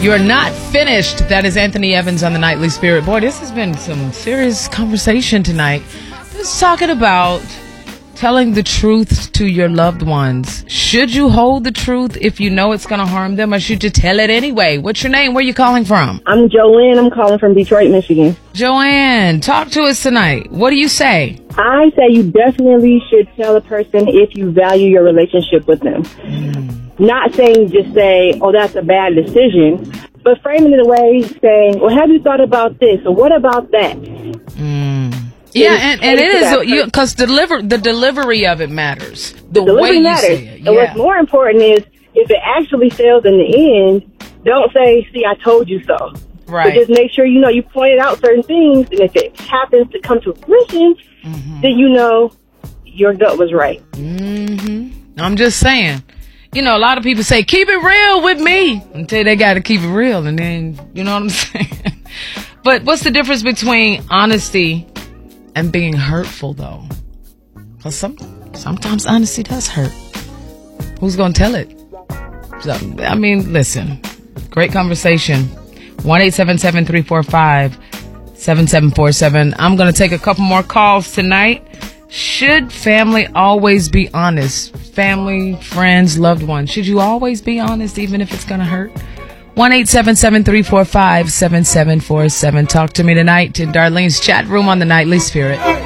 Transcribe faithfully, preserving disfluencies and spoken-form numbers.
You're not finished. That is Anthony Evans on the Nightly Spirit. Boy, this has been some serious conversation tonight. Just talking about telling the truth to your loved ones. Should you hold the truth if you know it's going to harm them, or should you tell it anyway? What's your name? Where are you calling from? I'm Joanne. I'm calling from Detroit, Michigan. Joanne, talk to us tonight. What do you say? I say you definitely should tell a person if you value your relationship with them. Mm. Not saying just say, oh, that's a bad decision, but framing it in a way saying, well, have you thought about this, or what about that? Mm. Yeah, and, and it is, because deliver the delivery of it matters. The, the delivery way you matters. say it. Yeah. And what's more important is, if it actually fails in the end, don't say, see, I told you so. Right. But just make sure, you know, you pointed out certain things, and if it happens to come to fruition, mm-hmm. then you know your gut was right. Mm-hmm. I'm just saying. You know, a lot of people say, keep it real with me, until they got to keep it real, and then, you know what I'm saying? But what's the difference between honesty and being hurtful, though? Because some, sometimes honesty does hurt. Who's going to tell it? So, I mean, listen, great conversation. one eight seven seven, three four five, seven seven four seven. I'm going to take a couple more calls tonight. Should family always be honest? Family, friends, loved ones. Should you always be honest, even if it's going to hurt? one eight seven seven, three four five, seven seven four seven. Talk to me tonight in Darlene's chat room on the Nightly Spirit.